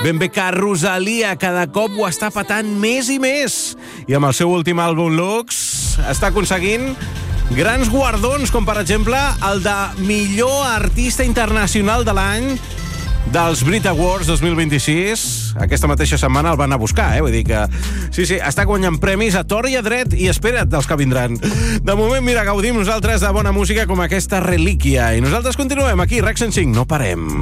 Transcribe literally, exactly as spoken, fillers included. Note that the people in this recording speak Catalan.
Ben bé que Rosalia cada cop ho està patant més i més. I amb el seu últim àlbum Lux està aconseguint grans guardons, com per exemple el de millor artista internacional de l'any dels Brit Awards dos mil vint-i-sis. Aquesta mateixa setmana el van a buscar, eh? Vull dir que sí, sí, està guanyant premis a tort i a dret, i espera't dels que vindran. De moment, mira, gaudim nosaltres de bona música com aquesta relíquia, i nosaltres continuem aquí, Rex en cinc, no parem.